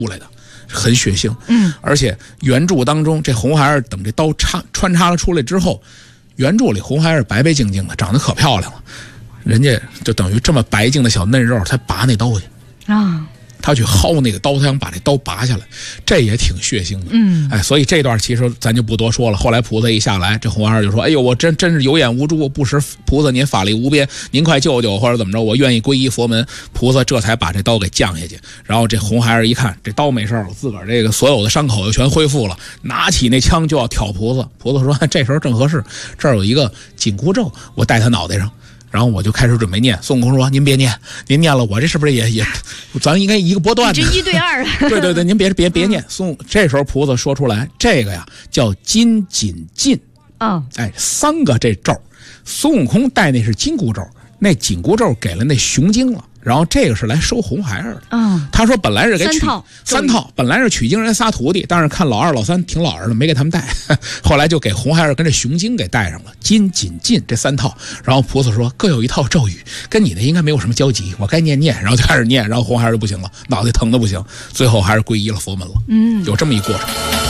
出来的，很血腥。而且原著当中这红孩儿等这刀穿插了出来之后，原著里红孩儿白白净净的，长得可漂亮了，人家就等于这么白净的小嫩肉才拔那刀去啊。他去薅那个刀，他想把这刀拔下来，这也挺血腥的。所以这段其实咱就不多说了。后来菩萨一下来，这红孩儿就说：“哎呦，我真是有眼无珠，不识菩萨您法力无边，您快救救我，或者怎么着，我愿意皈依佛门。”菩萨这才把这刀给降下去。然后这红孩儿一看这刀没事了，自个儿这个所有的伤口又全恢复了，拿起那枪就要挑菩萨。菩萨说：“这时候正合适，这儿有一个紧箍咒，我戴他脑袋上。”然后我就开始准备念，孙悟空说：“您别念，您念了我这是不是也，咱应该一个波段的。” 这1对2。 对，您别念。这时候菩萨说出来，这个呀叫金紧禁。3个这咒，孙悟空戴那是金箍咒，那紧箍咒给了那熊精了。然后这个是来收红孩儿的。他说本来是给三套，本来是取经人仨徒弟，但是看老二老三挺老实的，没给他们带，后来就给红孩儿跟这熊精给带上了，金紧禁这3套。然后菩萨说各有一套咒语，跟你的应该没有什么交集，我该念，然后就开始念，然后红孩儿就不行了，脑袋疼的不行，最后还是皈依了佛门了。有这么一过程。